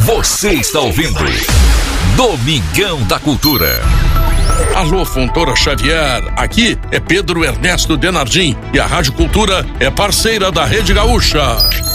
Você está ouvindo Domingão da Cultura. Alô, Fontoura Xavier, aqui é Pedro Ernesto Denardim e a Rádio Cultura é parceira da Rede Gaúcha.